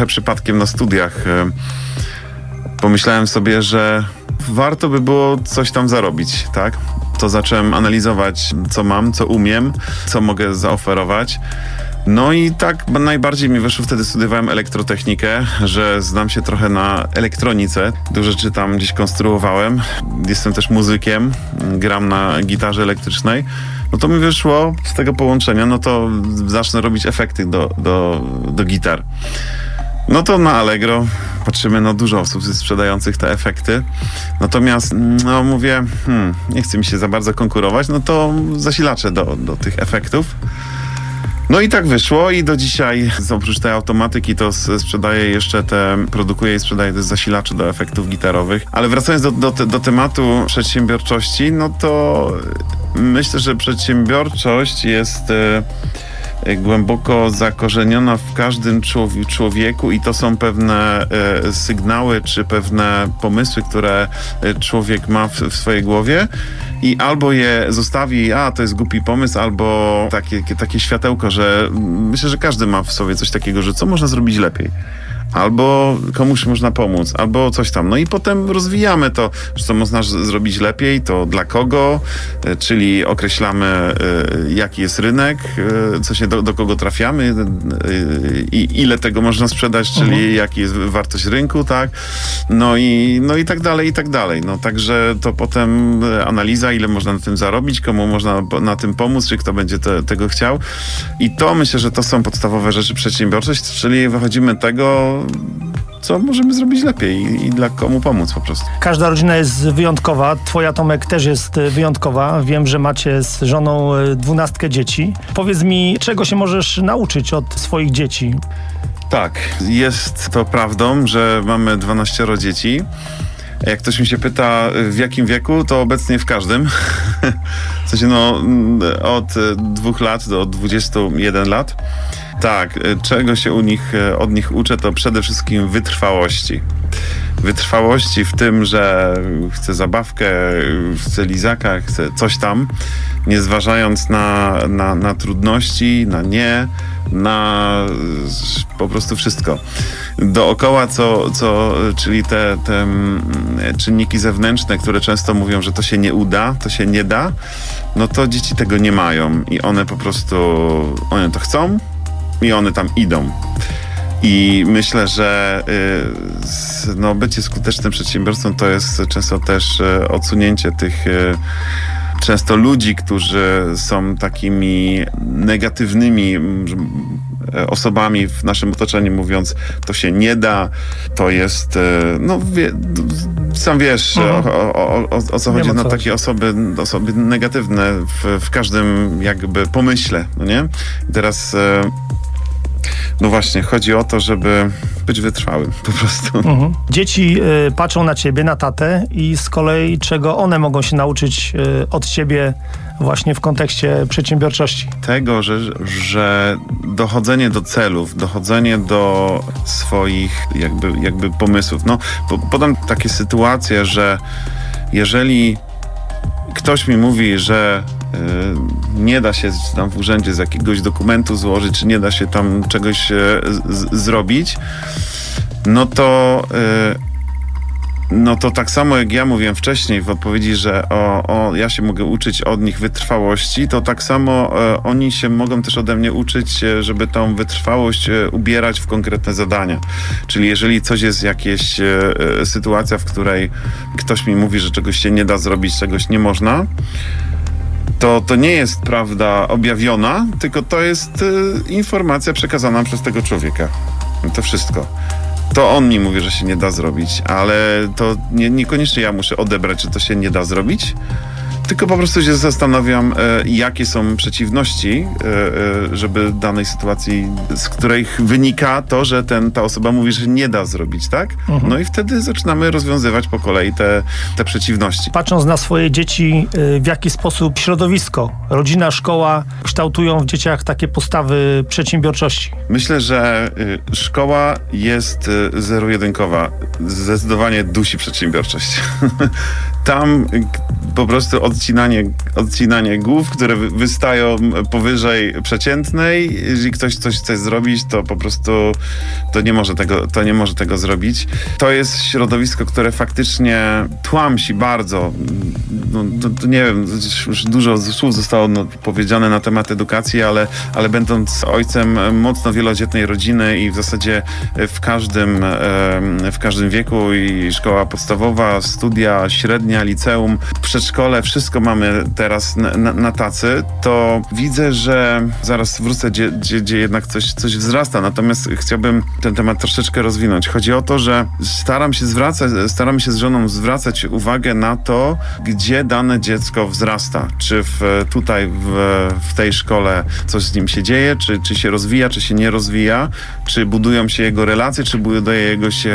trochę przypadkiem na studiach pomyślałem sobie, że warto by było coś tam zarobić, tak? To zacząłem analizować, co mam, co umiem, co mogę zaoferować. No i tak najbardziej mi wyszło, wtedy studiowałem elektrotechnikę, że znam się trochę na elektronice. Dużo rzeczy tam gdzieś konstruowałem. Jestem też muzykiem, gram na gitarze elektrycznej. No to mi wyszło z tego połączenia, no to zacznę robić efekty do gitar. No to na Allegro patrzymy, no dużo osób sprzedających te efekty. Natomiast, no mówię, nie chce mi się za bardzo konkurować, no to zasilacze do tych efektów. No i tak wyszło i do dzisiaj oprócz tej automatyki to produkuję i sprzedaję te zasilacze do efektów gitarowych. Ale wracając do tematu przedsiębiorczości, no to myślę, że przedsiębiorczość jest głęboko zakorzeniona w każdym człowieku i to są pewne sygnały czy pewne pomysły, które człowiek ma w swojej głowie i albo je zostawi, to jest głupi pomysł, albo takie światełko, że myślę, że każdy ma w sobie coś takiego, że co można zrobić lepiej. Albo komuś można pomóc, albo coś tam. No i potem rozwijamy to, że co można zrobić lepiej, to dla kogo, czyli określamy, jaki jest rynek, do kogo trafiamy i ile tego można sprzedać, czyli jaki jest wartość rynku, tak? No i tak dalej, i tak dalej. No także to potem analiza, ile można na tym zarobić, komu można na tym pomóc, czy kto będzie tego chciał. I to myślę, że to są podstawowe rzeczy przedsiębiorczość, czyli wychodzimy tego, co możemy zrobić lepiej i dla komu pomóc po prostu. Każda rodzina jest wyjątkowa. Twoja, Tomek, też jest wyjątkowa. Wiem, że macie z żoną 12 dzieci. Powiedz mi, czego się możesz nauczyć od swoich dzieci? Tak, jest to prawdą, że mamy 12 dzieci. Jak ktoś mi się pyta, w jakim wieku, to obecnie w każdym. W sensie od 2 lat do 21 lat. Tak, czego się od nich uczę, to przede wszystkim wytrwałości. Wytrwałości w tym, że chcę zabawkę, chcę lizaka, chcę coś tam, nie zważając na trudności, na po prostu wszystko. Dookoła, czyli te czynniki zewnętrzne, które często mówią, że to się nie uda, to się nie da, no to dzieci tego nie mają i one to chcą i one tam idą. I myślę, że bycie skutecznym przedsiębiorcą to jest często też odsunięcie tych często ludzi, którzy są takimi negatywnymi osobami w naszym otoczeniu, mówiąc, to się nie da, to jest, sam wiesz, o co chodzi, takie osoby negatywne w każdym jakby pomyśle, no nie? I teraz no właśnie, chodzi o to, żeby być wytrwałym po prostu. Dzieci patrzą na ciebie, na tatę i z kolei czego one mogą się nauczyć od ciebie właśnie w kontekście przedsiębiorczości? Tego, że dochodzenie do celów, dochodzenie do swoich jakby pomysłów. No, podam takie sytuacje, że jeżeli ktoś mi mówi, że nie da się tam w urzędzie z jakiegoś dokumentu złożyć, czy nie da się tam czegoś zrobić, no to tak samo jak ja mówiłem wcześniej w odpowiedzi, że ja się mogę uczyć od nich wytrwałości, to tak samo oni się mogą też ode mnie uczyć, żeby tą wytrwałość ubierać w konkretne zadania. Czyli jeżeli coś jest jakaś sytuacja, w której ktoś mi mówi, że czegoś się nie da zrobić, czegoś nie można, to nie jest prawda objawiona, tylko to jest informacja przekazana przez tego człowieka. To wszystko. To on mi mówi, że się nie da zrobić, ale to niekoniecznie ja muszę odebrać, że to się nie da zrobić, tylko po prostu się zastanawiam, jakie są przeciwności, żeby danej sytuacji, z której wynika to, że ta osoba mówi, że nie da zrobić, tak? No i wtedy zaczynamy rozwiązywać po kolei te przeciwności. Patrząc na swoje dzieci, w jaki sposób środowisko, rodzina, szkoła kształtują w dzieciach takie postawy przedsiębiorczości? Myślę, że szkoła jest zero-jedynkowa. Zdecydowanie dusi przedsiębiorczość. tam po prostu odcinanie głów, które wystają powyżej przeciętnej. Jeżeli ktoś coś chce zrobić, to po prostu to nie może tego zrobić. To jest środowisko, które faktycznie tłamsi bardzo. No, to nie wiem, już dużo słów zostało powiedziane na temat edukacji, ale będąc ojcem mocno wielodzietnej rodziny i w zasadzie w każdym wieku, i szkoła podstawowa, studia, średnia, liceum, przedszkole, wszystko mamy teraz na tacy, to widzę, że zaraz wrócę, gdzie jednak coś wzrasta. Natomiast chciałbym ten temat troszeczkę rozwinąć. Chodzi o to, że staramy się z żoną zwracać uwagę na to, gdzie dane dziecko wzrasta. Czy tutaj w tej szkole coś z nim się dzieje, czy się rozwija, czy się nie rozwija, czy budują się jego relacje, czy buduje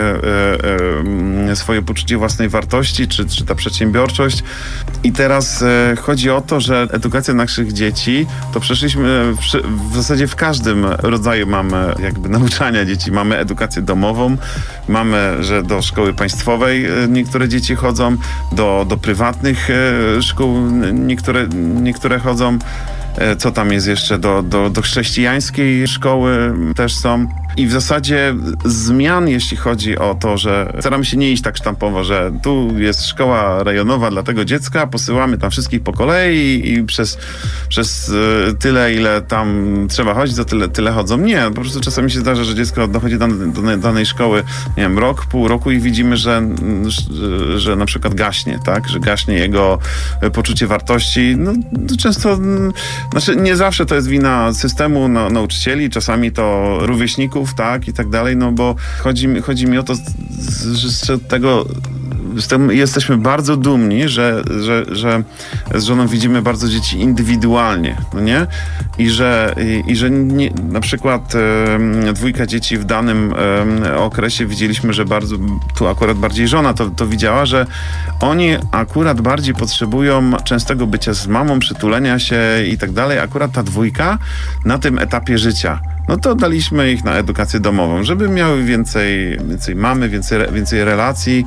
swoje poczucie własnej wartości, czy ta przedsiębiorczość. I teraz chodzi o to, że edukacja naszych dzieci, to przeszliśmy w zasadzie w każdym rodzaju mamy jakby nauczania dzieci. Mamy edukację domową, mamy, że do szkoły państwowej niektóre dzieci chodzą, do prywatnych szkół niektóre chodzą. Co tam jest jeszcze? Do chrześcijańskiej szkoły też są. I w zasadzie zmian, jeśli chodzi o to, że staramy się nie iść tak sztampowo, że tu jest szkoła rejonowa dla tego dziecka, posyłamy tam wszystkich po kolei i przez tyle, ile tam trzeba chodzić, to tyle chodzą. Nie, po prostu czasami się zdarza, że dziecko dochodzi do danej szkoły, nie wiem, rok, pół roku i widzimy, że na przykład gaśnie, tak? Że gaśnie jego poczucie wartości. No, często, znaczy nie zawsze to jest wina systemu, nauczycieli, czasami to rówieśników, tak, i tak dalej, no bo chodzi mi o to, że z tym jesteśmy bardzo dumni, że z żoną widzimy bardzo dzieci indywidualnie, no nie? I że nie, na przykład dwójka dzieci w danym okresie widzieliśmy, że tu akurat bardziej żona to widziała, że oni akurat bardziej potrzebują częstego bycia z mamą, przytulenia się i tak dalej. Akurat ta dwójka na tym etapie życia. No to daliśmy ich na edukację domową, żeby miały więcej mamy, więcej relacji.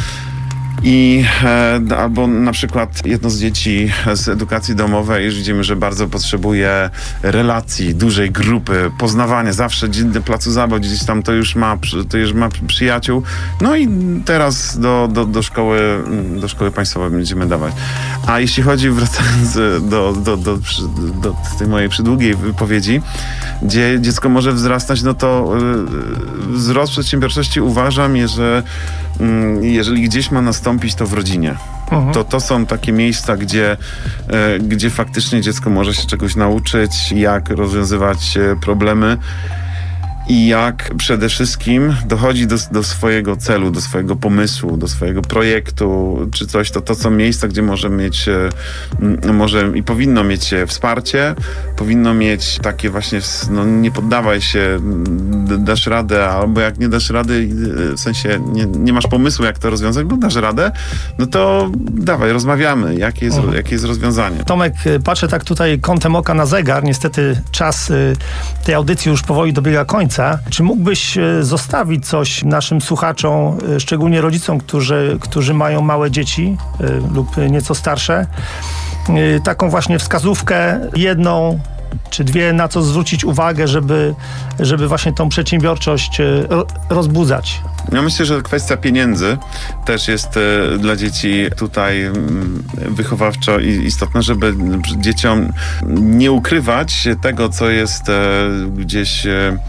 Albo na przykład jedno z dzieci z edukacji domowej, już widzimy, że bardzo potrzebuje relacji, dużej grupy, poznawania, zawsze na placu zabaw gdzieś tam to już ma przyjaciół. No i teraz do szkoły państwowej będziemy dawać. A jeśli chodzi, wracając do tej mojej przydługiej wypowiedzi, gdzie dziecko może wzrastać, no to wzrost przedsiębiorczości uważam, że jeżeli gdzieś ma nastąpić, to w rodzinie. To są takie miejsca, gdzie faktycznie dziecko może się czegoś nauczyć, jak rozwiązywać problemy i jak przede wszystkim dochodzi do swojego celu, do swojego pomysłu, do swojego projektu, czy coś. To są miejsca, gdzie może i powinno mieć wsparcie, powinno mieć takie właśnie, no nie poddawaj się, dasz radę, albo jak nie dasz rady, w sensie nie masz pomysłu, jak to rozwiązać, bo dasz radę, no to dawaj, rozmawiamy, jakie jest rozwiązanie. Tomek, patrzę tak tutaj kątem oka na zegar, niestety czas tej audycji już powoli dobiega końca. Czy mógłbyś zostawić coś naszym słuchaczom, szczególnie rodzicom, którzy mają małe dzieci lub nieco starsze, taką właśnie wskazówkę, jedną czy dwie, na co zwrócić uwagę, żeby właśnie tą przedsiębiorczość rozbudzać? Ja myślę, że kwestia pieniędzy też jest dla dzieci tutaj wychowawczo istotna, żeby dzieciom nie ukrywać tego, co jest gdzieś...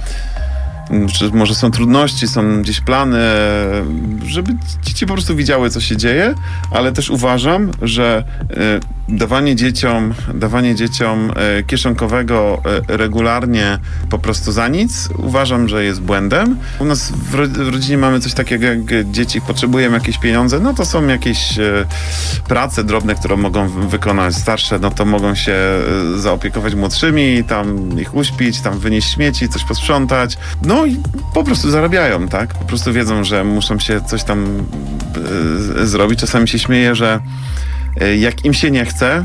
Może są trudności, są gdzieś plany, żeby dzieci po prostu widziały, co się dzieje, ale też uważam, że dawanie dzieciom kieszonkowego regularnie po prostu za nic, uważam, że jest błędem. U nas w rodzinie mamy coś takiego, jak dzieci potrzebują jakieś pieniądze, no to są jakieś prace drobne, które mogą wykonać starsze, no to mogą się zaopiekować młodszymi, tam ich uśpić, tam wynieść śmieci, coś posprzątać. No i po prostu zarabiają, tak? Po prostu wiedzą, że muszą się coś tam zrobić. Czasami się śmieję, że jak im się nie chce,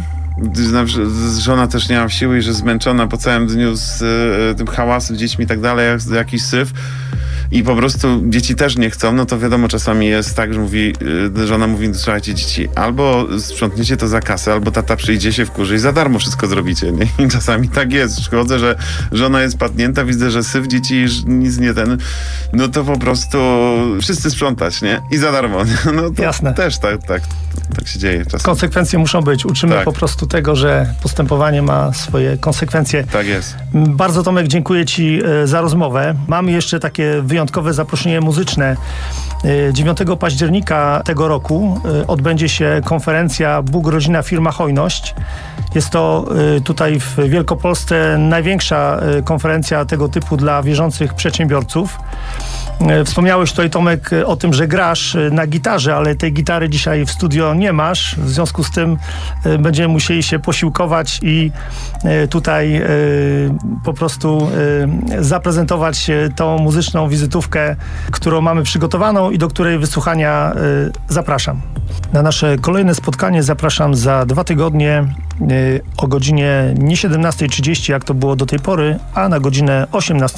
żona też nie ma siły i że zmęczona po całym dniu z tym hałasem, dziećmi i tak dalej, jakiś syf. i po prostu dzieci też nie chcą, no to wiadomo, czasami jest tak, że żona mówi, słuchajcie dzieci, albo sprzątniecie to za kasę, albo tata przyjdzie się wkurzy i za darmo wszystko zrobicie, nie? I czasami tak jest. Przychodzę, że żona jest padnięta, widzę, że syf dzieci nic nie no to po prostu wszyscy sprzątać, nie? I za darmo. No to Jasne. Też tak się dzieje czasem. Konsekwencje muszą być. Uczymy Tak. po prostu tego, że postępowanie ma swoje konsekwencje. Tak jest. Bardzo, Tomek, dziękuję Ci za rozmowę. Mamy jeszcze takie wyjątkowe zaproszenie muzyczne. 9 października tego roku odbędzie się konferencja Bóg, Rodzina, Firma, Hojność. Jest to tutaj w Wielkopolsce największa konferencja tego typu dla wierzących przedsiębiorców. Wspomniałeś tutaj, Tomek, o tym, że grasz na gitarze, ale tej gitary dzisiaj w studio nie masz. W związku z tym będziemy musieli się posiłkować i tutaj po prostu zaprezentować tą muzyczną wizytówkę, którą mamy przygotowaną i do której wysłuchania zapraszam. Na nasze kolejne spotkanie zapraszam za 2 tygodnie o godzinie nie 17:30, jak to było do tej pory, a na godzinę 18:00.